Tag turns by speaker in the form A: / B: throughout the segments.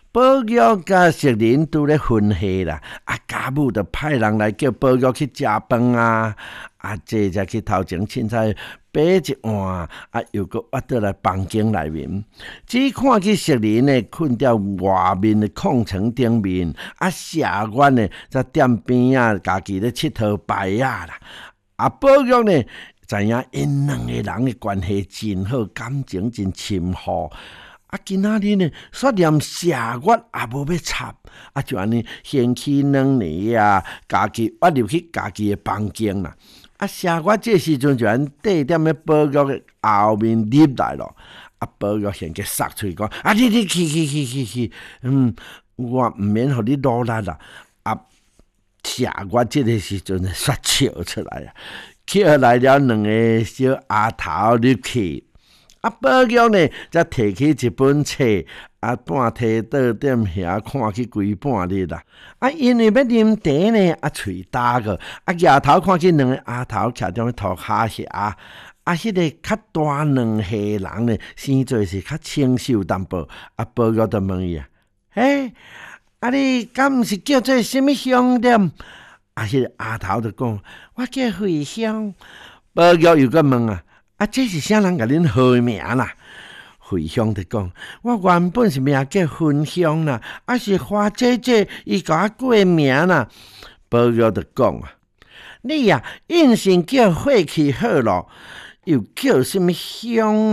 A: 宝玉甲淑玲拄咧分下啦，家母就派人来叫宝玉去食饭啊，这才去头前凊彩摆一碗，又搁挖倒来房间内面，只看见淑玲呢困在外面的空床顶面，谢元呢在店边家己咧佚佗牌啦，宝玉呢知影因两个人的关系真好，感情真深厚。今仔日呢，煞念谢月也无要插，就安尼掀起两年家己挖入去家己的房间啦。谢月这时阵就安缀踮咧宝玉的后面入来咯。宝玉先去撒嘴讲：你去，我毋免互你努力啦。谢月这个时阵煞笑出来叫来了两个小丫头入去。宝玉呢，才摕起一本册，半摕倒踮遐看去规半日啦。因为要啉茶呢，喙焦个。丫头看见两个丫头徛踮涂骹遐，迄个较大两岁人呢，生做是较清秀淡薄。宝玉就问伊你敢毋是叫做什么香店？迄个丫头就讲：我叫慧香。宝玉又搁问这是啥人甲恁号名啦？慧香就讲：我原本是名叫芬香啦，是花姐姐伊甲我过名啦。宝玉就讲你应先叫火气好咯，又叫什么香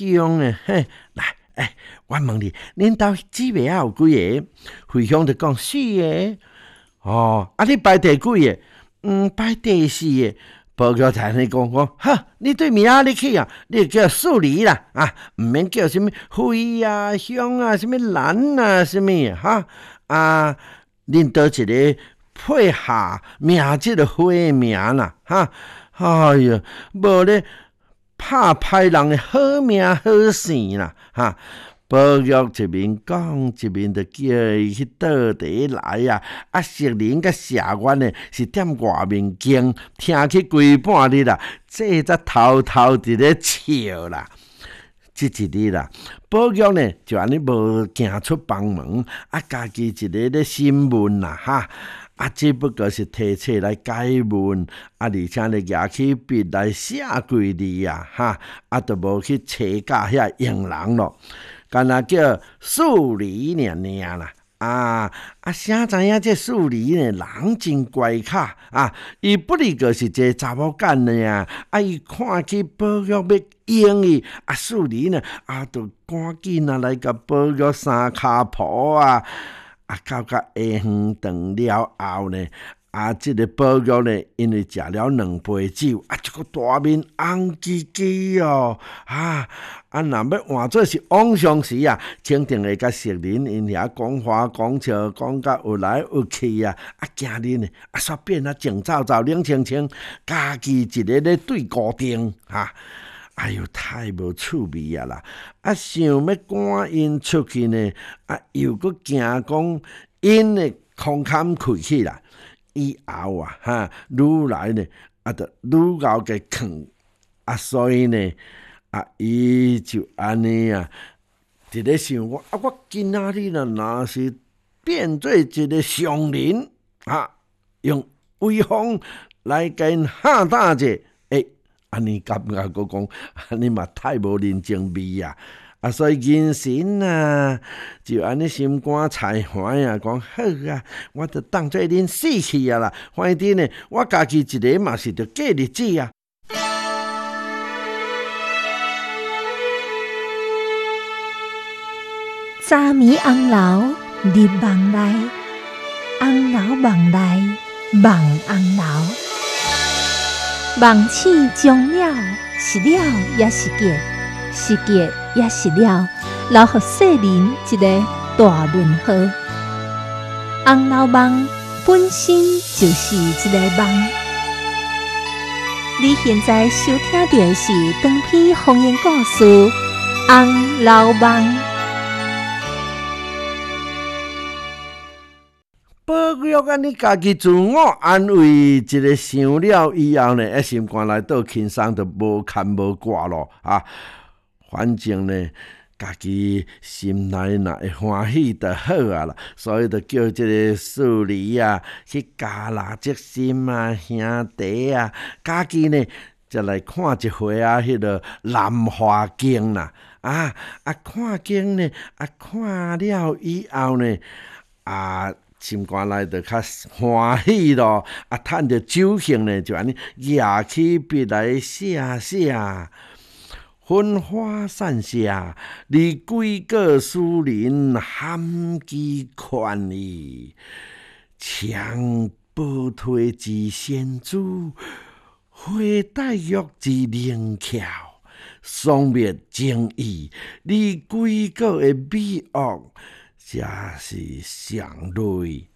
A: 来，我问你，恁兜姊妹有几个？慧香就讲4个。你排第几个？排第4个。宝玉才安尼讲，你对名你去你叫素梨啦，毋免叫什么灰香什么蓝什么恁倒一个配下名这个花名啦，无咧拍歹人的好名好姓啦，宝玉一面讲，一面就叫伊去倒茶来淑玲甲谢元呢是踮外面经，听去规半日啦，这才偷偷伫咧笑啦。这一日啦，宝玉呢就安尼无行出房门，家己一个咧审问啦只不过是提册来解问，而且咧举起笔来写几字都无去找教遐用人咯。干那叫素梨娘啦，谁知影这素梨呢人真乖巧伊不哩就是一个查某干呢伊看起宝玉要用伊，素梨呢就赶紧来甲宝玉三骹抱到下昏顿了后呢。这个宝玉呢，因为食了2杯酒，这个大面红叽叽若要换做是往常时肯定会甲淑玲因遐讲话讲笑，讲甲有来有去今日呢，煞变静躁躁、冷清清，家己一个咧对孤灯哎呦，太无趣味啦！想要赶因出去呢，又搁惊讲因的空坎开去啦。以后愈来呢就愈熬个坑所以呢伊就安尼伫咧想我今仔日若是变做一个常人用威风来跟吓大者安尼感觉我讲安尼嘛太无人情味所以人生就安尼心肝菜花讲好我就当做恁死去啦。反正呢，我家己一个嘛是着过日子
B: 早暝红楼入梦内，红楼梦内梦红楼。梦醒终了，是了也是结，是结也是了，留予世人一个大问号。红楼梦本身就是一个梦。你现在收听到的是长篇方言故事《红楼梦》。
A: 宝玉你家己自我安慰一个想了以后呢，心肝内倒轻松就无牵无挂咯反正呢， 家己心内若会欢喜就好啊啦，所以就叫即个树梨啊去加垃圾心啊，兄弟啊，家己呢则来看一回啊，迄个兰花经啦，看经呢，看了以后呢，心肝内就较欢喜咯，趁着酒兴呢，就安尼举起笔来写。芬花散下，你归个书林含基款意，强波推之仙珠，花带玉之灵巧，双灭正义，你归个的美恶，才是上类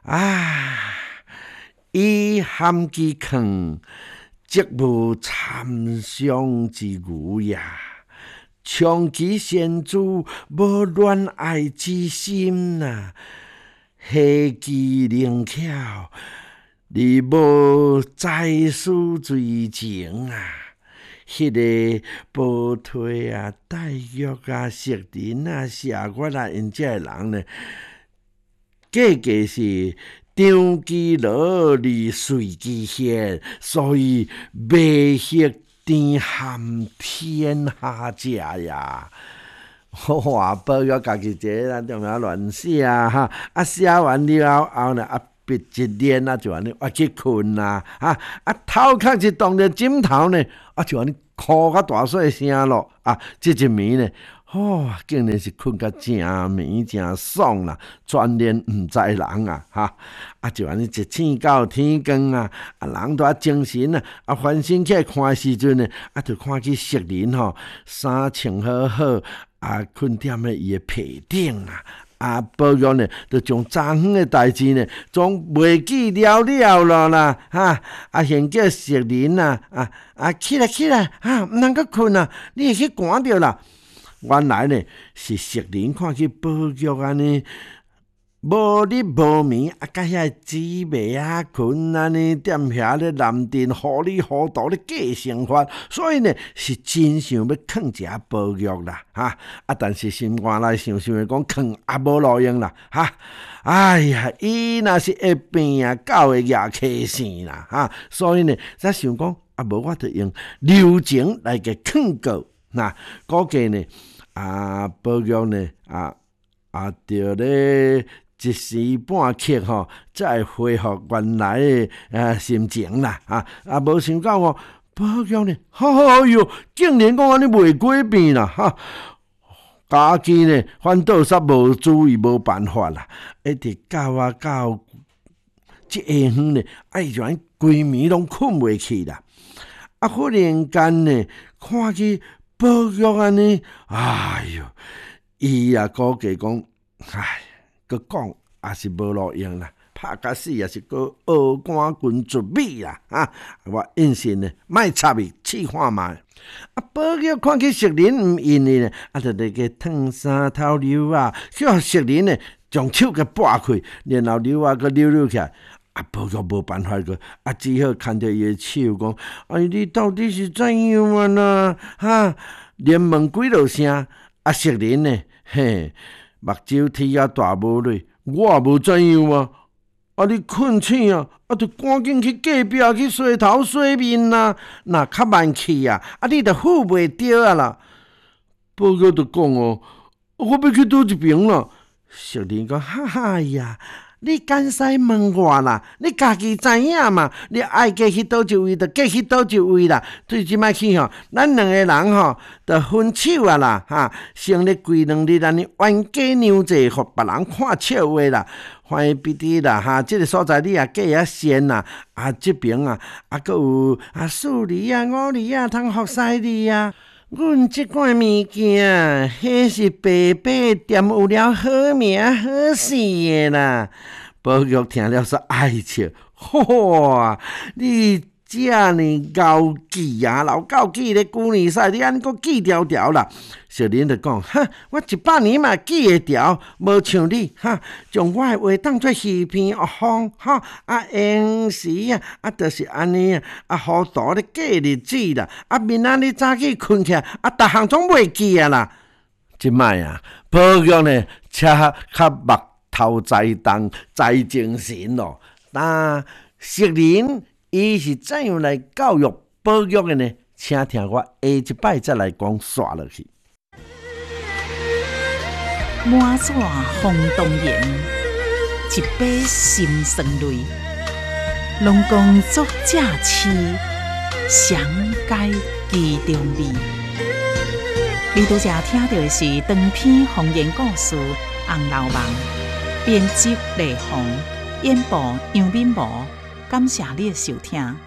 A: 以含基坑。即无参详之语呀，长期仙珠无恋爱之心呐，希机灵巧，你无在世罪情啊，迄个报推啊、戴玉啊、石林啊、谢月啊，因这人呢，价是。张基罗里随机现，所以美食甜含天下食呀。哇，报约家己这咱中央乱写哈，写完了后呢，闭一念就安尼去困啦，头壳一动着枕头呢，就安尼哭甲大细声咯，这一暝呢。竟然是困甲真眠真爽啦，全然毋知人啊，就安尼一醒到天光啊，人都精神啊，翻身起来看时阵呢，就看去熟人衫穿好好，困踮咧伊的被顶宝玉呢，就将昨昏的代志呢，总袂记了咯啦，现叫熟人起来，毋通阁困啊，你会去赶着啦。原来呢是熟人看去宝玉安尼无日无眠，甲遐姊妹群安尼踮遐咧南镇糊里糊涂咧过生活，所以呢是真想要囥一下宝玉啦，但是心肝内想的讲囥也无路用啦，哎呀，伊若是会病狗会牙气死啦，所以呢才想讲无我着用流情来给囥过。估计呢，宝玉呢，着咧一时半刻才会恢复原来的心情啦，无想到宝玉呢，哎哟，竟然讲安尼袂过病啦，家己呢反倒煞无主意无办法啦，一直到这下晡呢，就安规暝拢困袂去啦，忽然间呢，看去。宝玉安尼，哎哟，伊估计讲，佮讲也是无路用啦，拍甲死也是个学官军绝美啦，我应信呢，莫插伊试看卖。宝玉看起熟人毋应哩呢，就来个烫三头溜叫熟人呢将手给拨开，然后溜佮溜起来。宝玉无办法个，只好牵着伊的手讲：“你到底是怎样啊呐？连问几落声，熟人呢？目睭贴大无泪，我也无怎样啊！你困醒就赶紧去隔壁去洗头洗面啦，若较慢去你就扶袂着啦。”宝玉就讲我要去倒一边啦。熟人讲：“哈呀！”你敢使问我啦？你家己知影嘛？你爱过去倒一位，就过去倒一位啦。对即摆去咱两个人就分手啦，成立规两日安尼冤家娘济，互别人看笑话啦。欢迎彼得啦，这个所在你也过先啦。这边佫有四厘五厘通服侍你阮即款物件，迄是白白店有了好名好势的啦。宝玉听了说爱笑，你这呢高记老高记咧旧年赛，你安尼佫记条条啦。小林就讲：我100年嘛记会条，无像你将我的话当作戏片风闲时就是安尼糊涂咧过日子啦。明仔日早起困起来，逐项总袂记啦。 即摆啊，保育呢，且较目头在动，在精神咯。但熟人伊是怎样来教育保育的呢？请听我下一摆再来讲煞落去。
C: 满纸风动言，一杯心酸泪。拢讲作者痴，详解其中味。你拄则听到的是长篇方言故事《红楼梦》，编辑雷鸿，演播杨敏模。感谢你的收听。